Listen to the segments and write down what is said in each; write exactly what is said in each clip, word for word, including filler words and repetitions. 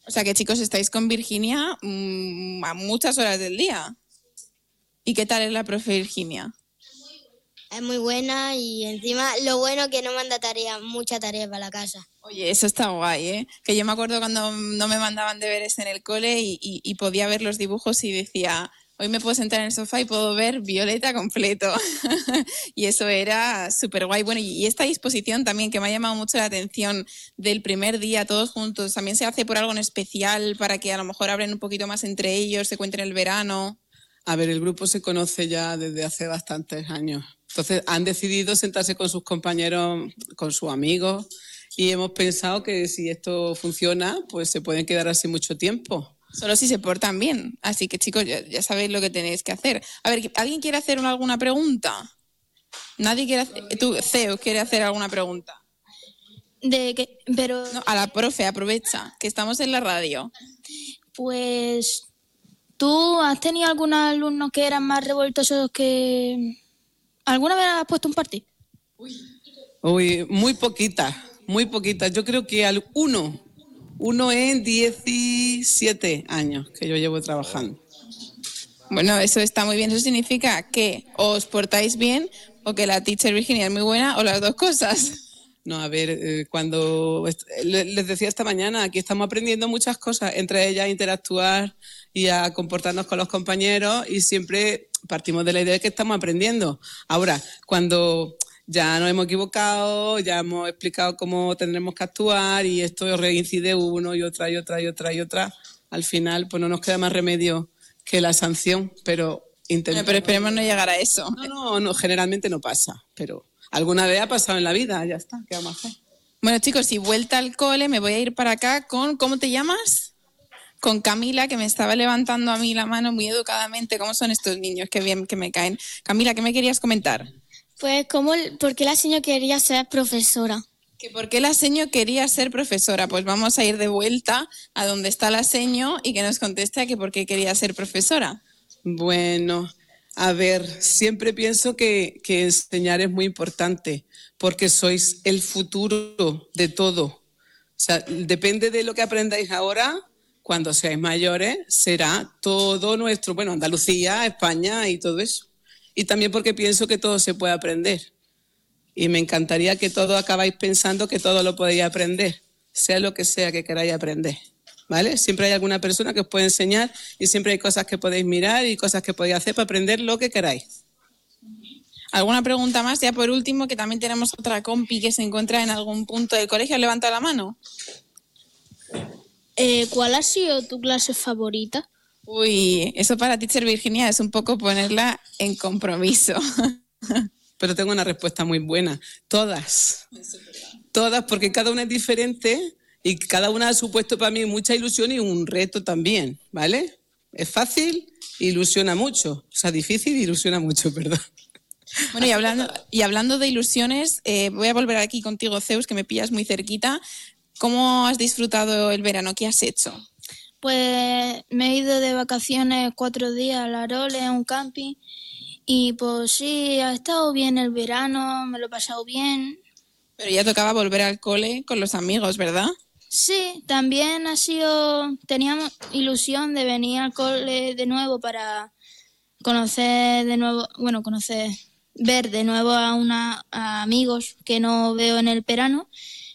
O sea que, chicos, estáis con Virginia mmm, a muchas horas del día. ¿Y qué tal es la profe Virginia? Es muy buena y encima lo bueno que no manda tarea, mucha tarea para la casa. Oye, eso está guay, ¿eh? Que yo me acuerdo cuando no me mandaban deberes en el cole y, y, y podía ver los dibujos y decía, hoy me puedo sentar en el sofá y puedo ver Violeta completo. Y eso era súper guay. Bueno, y esta disposición también que me ha llamado mucho la atención del primer día, todos juntos, ¿también se hace por algo en especial para que a lo mejor hablen un poquito más entre ellos, se cuenten el verano? A ver, el grupo se conoce ya desde hace bastantes años. Entonces han decidido sentarse con sus compañeros, con sus amigos, y hemos pensado que si esto funciona, pues se pueden quedar así mucho tiempo. Solo si se portan bien. Así que, chicos, ya, ya sabéis lo que tenéis que hacer. A ver, ¿alguien quiere hacer una, alguna pregunta? ¿Nadie quiere hacer? ¿Tú, Zeus, quiere hacer alguna pregunta? ¿De qué? Pero... No, a la profe, aprovecha, que estamos en la radio. Pues... ¿Tú has tenido algunos alumnos que eran más revoltosos que...? ¿Alguna vez has puesto un party? Uy, Uy muy poquitas, muy poquitas. Yo creo que al uno, uno en diecisiete años que yo llevo trabajando. Bueno, eso está muy bien. Eso significa que os portáis bien o que la teacher Virginia es muy buena o las dos cosas. No, a ver, eh, cuando les decía esta mañana, aquí estamos aprendiendo muchas cosas, entre ellas a interactuar y a comportarnos con los compañeros, y siempre partimos de la idea de que estamos aprendiendo. Ahora, cuando ya nos hemos equivocado, ya hemos explicado cómo tendremos que actuar y esto reincide uno y otra y otra y otra y otra, al final pues no nos queda más remedio que la sanción, pero intentamos... Bueno, pero esperemos no llegar a eso. No, no, no, generalmente no pasa, pero... Alguna vez ha pasado en la vida, ya está, ¿qué vamos a hacer? Bueno, chicos, y vuelta al cole, me voy a ir para acá con, ¿cómo te llamas? Con Camila, que me estaba levantando a mí la mano muy educadamente. ¿Cómo son estos niños? Qué bien que me caen. Camila, ¿qué me querías comentar? Pues, ¿cómo, ¿por qué la señora quería ser profesora? ¿Que por qué la seño quería ser profesora? Pues vamos a ir de vuelta a donde está la seño y que nos conteste a que por qué quería ser profesora. Bueno... A ver, siempre pienso que, que enseñar es muy importante porque sois el futuro de todo. O sea, depende de lo que aprendáis ahora, cuando seáis mayores, será todo nuestro, bueno, Andalucía, España y todo eso. Y también porque pienso que todo se puede aprender. Y me encantaría que todos acabáis pensando que todo lo podéis aprender, sea lo que sea que queráis aprender. ¿Vale? Siempre hay alguna persona que os puede enseñar y siempre hay cosas que podéis mirar y cosas que podéis hacer para aprender lo que queráis. ¿Alguna pregunta más? Ya por último, que también tenemos otra compi que se encuentra en algún punto del colegio. Levanta la mano. Eh, ¿Cuál ha sido tu clase favorita? Uy, eso para teacher Virginia es un poco ponerla en compromiso. Pero tengo una respuesta muy buena. Todas. Todas, porque cada una es diferente. Y cada una ha supuesto para mí mucha ilusión y un reto también, ¿vale? Es fácil, ilusiona mucho. O sea, difícil, ilusiona mucho, perdón. Bueno, y hablando, y hablando de ilusiones, eh, voy a volver aquí contigo, Zeus, que me pillas muy cerquita. ¿Cómo has disfrutado el verano? ¿Qué has hecho? Pues me he ido de vacaciones cuatro días a La Role, a un camping. Y pues sí, ha estado bien el verano, me lo he pasado bien. Pero ya tocaba volver al cole con los amigos, ¿verdad? Sí, también ha sido, teníamos ilusión de venir al cole de nuevo para conocer de nuevo, bueno, conocer, ver de nuevo a, una, a amigos que no veo en el verano.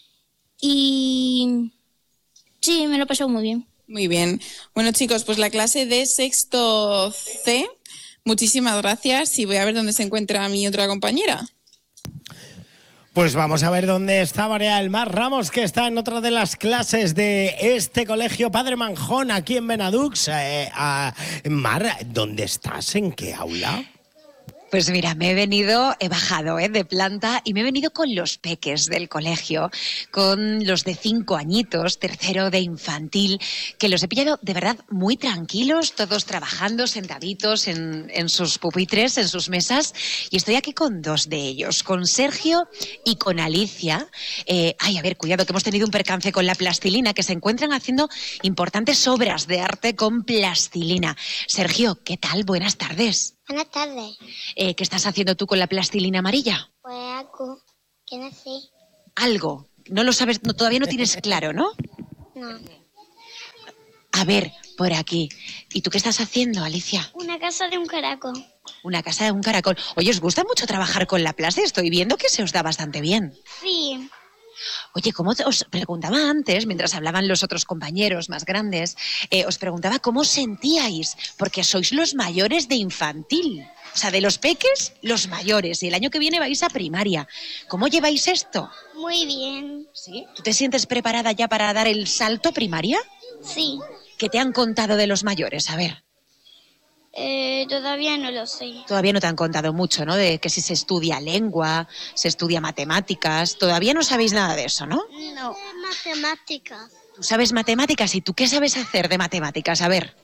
Y sí, me lo he pasado muy bien. Muy bien. Bueno, chicos, pues la clase de sexto C, muchísimas gracias y voy a ver dónde se encuentra mi otra compañera. Pues vamos a ver dónde está María del Mar Ramos, que está en otra de las clases de este colegio Padre Manjón, aquí en Benadux. Eh, a Mar, ¿dónde estás? ¿En qué aula? Pues mira, me he venido, he bajado ¿eh? de planta y me he venido con los peques del colegio, con los de cinco añitos, tercero de infantil, que los he pillado de verdad muy tranquilos, todos trabajando, sentaditos en, en sus pupitres, en sus mesas, y estoy aquí con dos de ellos, con Sergio y con Alicia. Eh, ay, a ver, cuidado, que hemos tenido un percance con la plastilina, que se encuentran haciendo importantes obras de arte con plastilina. Sergio, ¿qué tal? Buenas tardes. Buenas tardes. Eh, ¿Qué estás haciendo tú con la plastilina amarilla? Pues algo, que no sé. Algo. No lo sabes, no, todavía no tienes claro, ¿no? No. A ver, por aquí. ¿Y tú qué estás haciendo, Alicia? Una casa de un caracol. Una casa de un caracol. Oye, ¿os gusta mucho trabajar con la plasti? Estoy viendo que se os da bastante bien. Sí. Oye, como os preguntaba antes, mientras hablaban los otros compañeros más grandes, eh, os preguntaba cómo os sentíais, porque sois los mayores de infantil. O sea, de los peques, los mayores. Y el año que viene vais a primaria. ¿Cómo lleváis esto? Muy bien. ¿Sí? ¿Tú te sientes preparada ya para dar el salto a primaria? Sí. ¿Qué te han contado de los mayores? A ver. Eh, todavía no lo sé. Todavía no te han contado mucho, ¿no? De que si se estudia lengua, se estudia matemáticas. Todavía no sabéis nada de eso, ¿no? No. Matemáticas. Tú sabes matemáticas. ¿Y tú qué sabes hacer de matemáticas? A ver.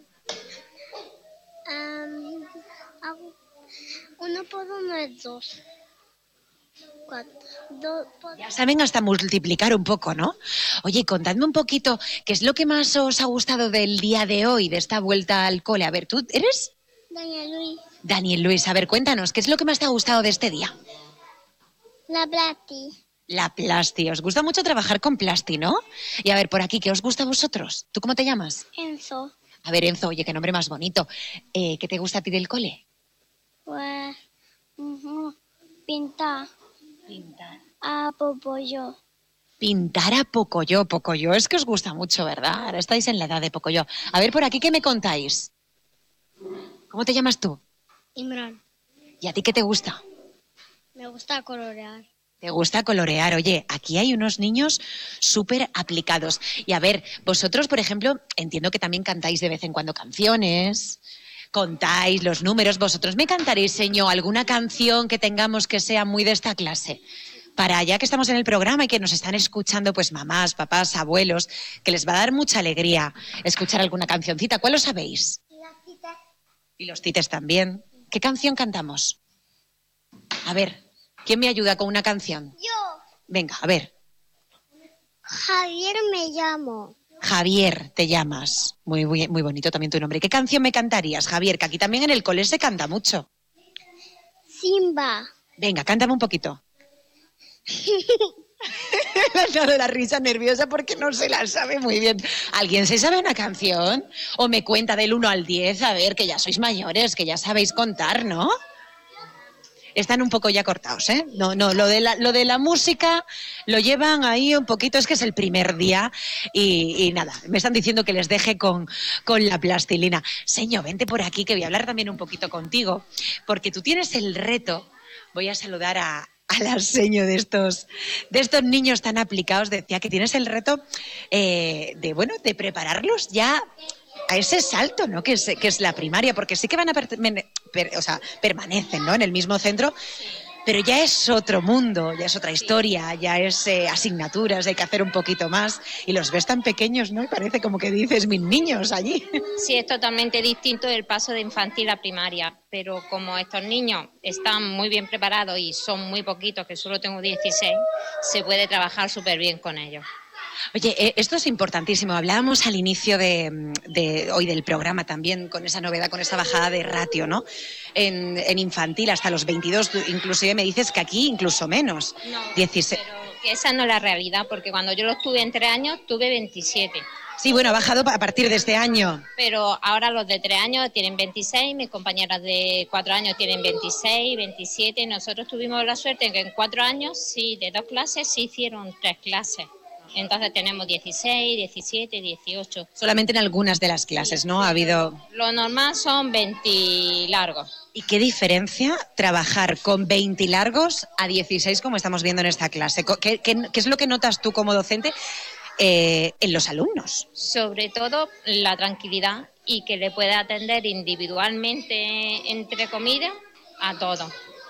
Um, uno por uno es dos. Cuatro. Dos por... Ya saben hasta multiplicar un poco, ¿no? Oye, contadme un poquito, ¿qué es lo que más os ha gustado del día de hoy, de esta vuelta al cole? A ver, ¿tú eres? Daniel Luis. Daniel Luis, a ver, cuéntanos, ¿qué es lo que más te ha gustado de este día? La Plati. La plasti. Os gusta mucho trabajar con plasti, ¿no? Y a ver, por aquí, ¿qué os gusta a vosotros? ¿Tú cómo te llamas? Enzo. A ver, Enzo, oye, qué nombre más bonito. Eh, ¿Qué te gusta a ti del cole? Pues... Uh-huh. Pintar. Pintar. A Popoyo. Pintar a Pocoyo. Pocoyo es que os gusta mucho, ¿verdad? Ahora estáis en la edad de Pocoyo. A ver, por aquí, ¿qué me contáis? ¿Cómo te llamas tú? Imran. ¿Y a ti qué te gusta? Me gusta colorear. Te gusta colorear. Oye, aquí hay unos niños súper aplicados. Y a ver, vosotros, por ejemplo, entiendo que también cantáis de vez en cuando canciones, contáis los números. ¿Vosotros me cantaréis, señor, alguna canción que tengamos que sea muy de esta clase? Para ya que estamos en el programa y que nos están escuchando pues mamás, papás, abuelos, que les va a dar mucha alegría escuchar alguna cancioncita. ¿Cuál os sabéis? Las citas. Y los tites también. ¿Qué canción cantamos? A ver, ¿quién me ayuda con una canción? Yo. Venga, a ver. Javier me llamo. Javier, te llamas. Muy, muy, muy bonito también tu nombre. ¿Qué canción me cantarías, Javier? Que aquí también en el cole se canta mucho. Simba. Venga, cántame un poquito. Le ha dado la risa nerviosa porque no se la sabe muy bien. ¿Alguien se sabe una canción? ¿O me cuenta del uno al diez? A ver, que ya sois mayores, que ya sabéis contar, ¿no? Están un poco ya cortados, ¿eh? No, no, lo de la, lo de la música lo llevan ahí un poquito, es que es el primer día y, y nada, me están diciendo que les deje con, con la plastilina. Señor, vente por aquí que voy a hablar también un poquito contigo, porque tú tienes el reto, voy a saludar a, a la seño de estos, de estos niños tan aplicados, decía que tienes el reto eh, de, bueno, de prepararlos ya a ese salto, ¿no? Que es, que es la primaria, porque sí que van a per, per, o sea, permanecen, ¿no? En el mismo centro, pero ya es otro mundo, ya es otra historia, ya es eh, asignaturas, hay que hacer un poquito más y los ves tan pequeños, ¿no? Y parece como que dices mis niños allí. Sí, es totalmente distinto el paso de infantil a primaria, pero como estos niños están muy bien preparados y son muy poquitos, que solo tengo dieciséis, se puede trabajar súper bien con ellos. Oye, eh, esto es importantísimo. Hablábamos al inicio de, de hoy del programa también con esa novedad, con esa bajada de ratio, ¿no? En, en infantil hasta los veintidós, inclusive me dices que aquí incluso menos. No, dieciséis. Pero esa no es la realidad, porque cuando yo los tuve en tres años, tuve veintisiete. Sí, bueno, ha bajado a partir de este año. Pero ahora los de tres años tienen veintiséis, mis compañeras de cuatro años tienen veintiséis, veintisiete. Nosotros tuvimos la suerte en que en cuatro años, sí, de dos clases, sí hicieron tres clases. Entonces tenemos dieciséis, diecisiete, dieciocho. Solamente en algunas de las clases, ¿no? Ha habido... Lo normal son veinte largos. ¿Y qué diferencia trabajar con veinte largos a dieciséis como estamos viendo en esta clase? ¿Qué, qué, qué es lo que notas tú como docente eh, en los alumnos? Sobre todo la tranquilidad y que le pueda atender individualmente, entre comillas, a todos.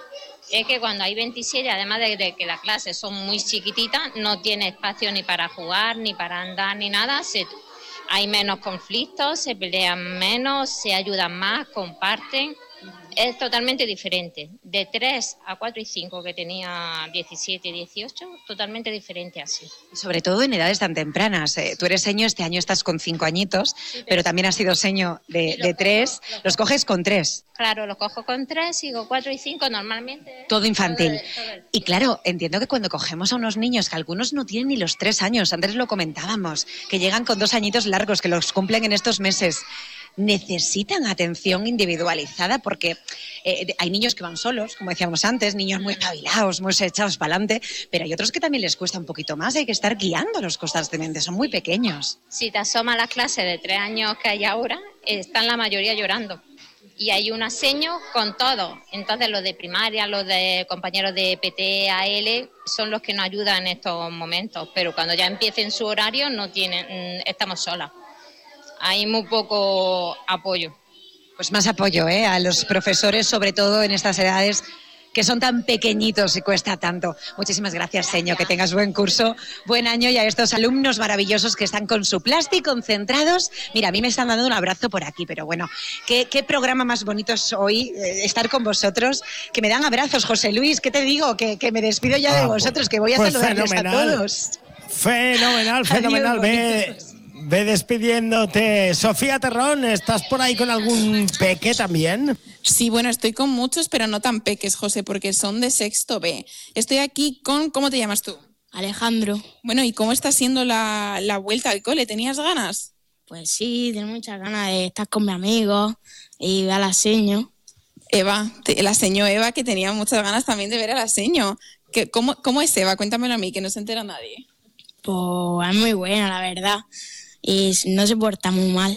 Es que cuando hay veintisiete, además de, de que las clases son muy chiquititas, no tiene espacio ni para jugar, ni para andar, ni nada. Se, hay menos conflictos, se pelean menos, se ayudan más, comparten. Es totalmente diferente. De tres a cuatro y cinco, que tenía diecisiete, dieciocho, totalmente diferente así. Sobre todo en edades tan tempranas. Eh, tú eres seño, este año estás con cinco añitos, sí, pero, pero también has sido seño de, de tres. Cojo, los coges con tres. Claro, los cojo con tres, sigo cuatro y cinco normalmente. Todo infantil. Todo, todo y claro, entiendo que cuando cogemos a unos niños, que algunos no tienen ni los tres años, antes lo comentábamos, que llegan con dos añitos largos, que los cumplen en estos meses, necesitan atención individualizada porque eh, hay niños que van solos, como decíamos antes, niños muy espabilados, muy echados para adelante, pero hay otros que también les cuesta un poquito más, hay que estar guiándolos constantemente, son muy pequeños. Si te asomas a las clases de tres años que hay ahora, están la mayoría llorando. Y hay un aseño con todo. Entonces los de primaria, los de compañeros de P T, A L, son los que nos ayudan en estos momentos. Pero cuando ya empiecen su horario, no tienen, estamos solas. Hay muy poco apoyo. Pues más apoyo, ¿eh? A los profesores, sobre todo en estas edades que son tan pequeñitos y cuesta tanto. Muchísimas gracias, gracias, señor, que tengas buen curso, buen año, y a estos alumnos maravillosos que están con su plástico concentrados. Mira, a mí me están dando un abrazo por aquí, pero bueno, qué, qué programa más bonito es hoy, eh, estar con vosotros, que me dan abrazos. José Luis, ¿qué te digo? Que, que me despido ya ah, de vosotros, que voy a pues saludarles fenomenal. A todos. Fenomenal, fenomenal. Ve, ve despidiéndote. Sofía Terrón, ¿estás por ahí con algún peque también? Sí, bueno, estoy con muchos, pero no tan peques, José, porque son de sexto B. Estoy aquí con... ¿Cómo te llamas tú? Alejandro. Bueno, ¿y cómo está siendo la, la vuelta al cole? ¿Tenías ganas? Pues sí, tengo muchas ganas de estar con mis amigos y ver a la seño. Eva, te, la seño Eva, que tenía muchas ganas también de ver a la seño. ¿Qué, cómo, ¿Cómo es Eva? Cuéntamelo a mí, que no se entera nadie. Pues es muy buena, la verdad. Y no se porta muy mal.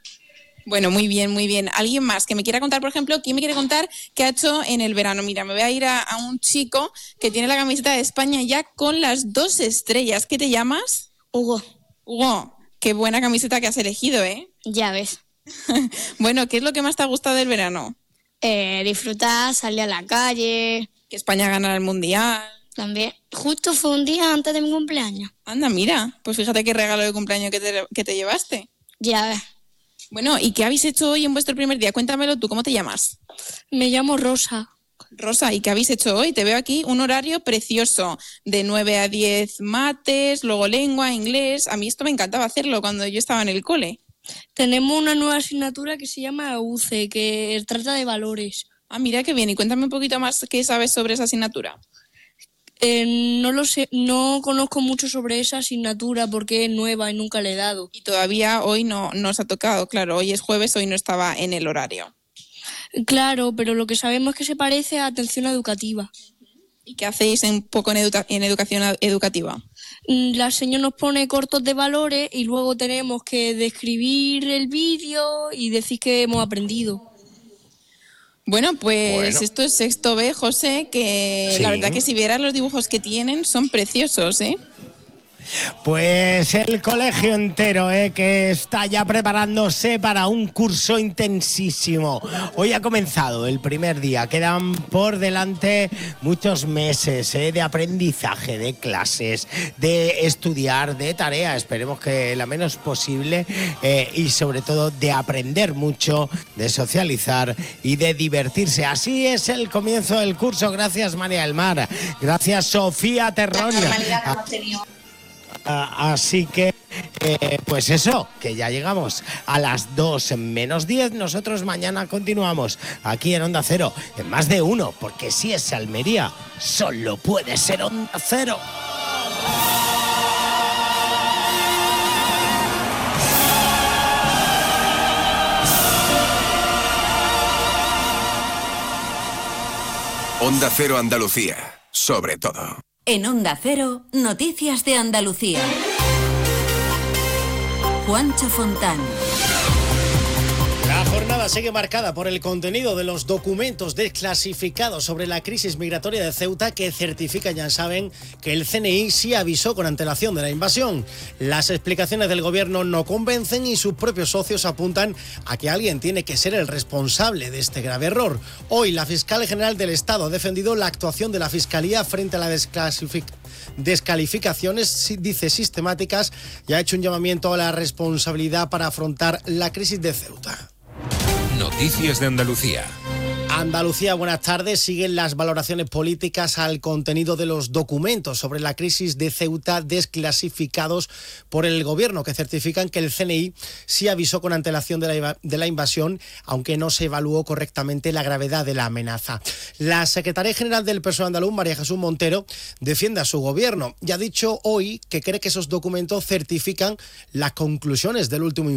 Bueno, muy bien, muy bien. ¿Alguien más que me quiera contar, por ejemplo, quién me quiere contar qué ha hecho en el verano? Mira, me voy a ir a, a un chico que tiene la camiseta de España ya con las dos estrellas. ¿Qué te llamas? Hugo. Hugo, qué buena camiseta que has elegido, ¿eh? Ya ves. Bueno, ¿qué es lo que más te ha gustado del verano? Eh, disfrutar, salir a la calle. Que España ganara el Mundial. También. Justo fue un día antes de mi cumpleaños. Anda, mira. Pues fíjate qué regalo de cumpleaños que te, que te llevaste. Ya ves. Bueno, ¿y qué habéis hecho hoy en vuestro primer día? Cuéntamelo tú, ¿cómo te llamas? Me llamo Rosa. Rosa, ¿y qué habéis hecho hoy? Te veo aquí un horario precioso, de nueve a diez mates, luego lengua, inglés. A mí esto me encantaba hacerlo cuando yo estaba en el cole. Tenemos una nueva asignatura que se llama U C E, que trata de valores. Ah, mira qué bien. Y cuéntame un poquito más qué sabes sobre esa asignatura. Eh, no lo sé, no conozco mucho sobre esa asignatura porque es nueva y nunca le he dado. Y todavía hoy no nos ha tocado, claro, hoy es jueves, hoy no estaba en el horario. Claro, pero lo que sabemos es que se parece a atención educativa. ¿Y qué hacéis un poco en, educa- en educación educativa? La señora nos pone cortos de valores y luego tenemos que describir el vídeo y decir que hemos aprendido. Bueno, pues bueno. Esto es sexto B, José, que sí. La verdad que si vieras los dibujos que tienen son preciosos, ¿eh? Pues el colegio entero, ¿eh? Que está ya preparándose para un curso intensísimo. Hoy ha comenzado el primer día, quedan por delante muchos meses, ¿eh? De aprendizaje, de clases, de estudiar, de tarea, esperemos que la menos posible, eh, y sobre todo de aprender mucho, de socializar y de divertirse. Así es el comienzo del curso. Gracias, María del Mar. Gracias, Sofía Terrón. Uh, así que, eh, pues eso, que ya llegamos a las dos menos diez. Nosotros mañana continuamos aquí en Onda Cero, en Más de Uno, porque si es Almería, solo puede ser Onda Cero. Onda Cero Andalucía, sobre todo. En Onda Cero, Noticias de Andalucía. Juancho Fontán. La jornada sigue marcada por el contenido de los documentos desclasificados sobre la crisis migratoria de Ceuta, que certifican, ya saben, que el C N I sí avisó con antelación de la invasión. Las explicaciones del gobierno no convencen y sus propios socios apuntan a que alguien tiene que ser el responsable de este grave error. Hoy la fiscal general del Estado ha defendido la actuación de la Fiscalía frente a la desclasificación descalificaciones, dice, sistemáticas, y ha hecho un llamamiento a la responsabilidad para afrontar la crisis de Ceuta. Noticias de Andalucía. Andalucía, buenas tardes. Siguen las valoraciones políticas al contenido de los documentos sobre la crisis de Ceuta desclasificados por el Gobierno, que certifican que el C N I sí avisó con antelación de la, de la invasión, aunque no se evaluó correctamente la gravedad de la amenaza. La secretaria general del P S O E andaluz, María Jesús Montero, defiende a su Gobierno y ha dicho hoy que cree que esos documentos certifican las conclusiones del último informe